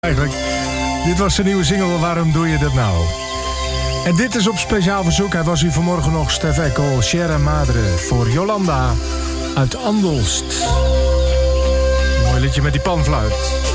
Eigenlijk, dit was de nieuwe single, Waarom doe je dat nou? En dit is op speciaal verzoek. Hij was hier vanmorgen nog, Stef Eckel, Sierra Madre, voor Jolanda uit Andelst. Mooi liedje met die panfluit.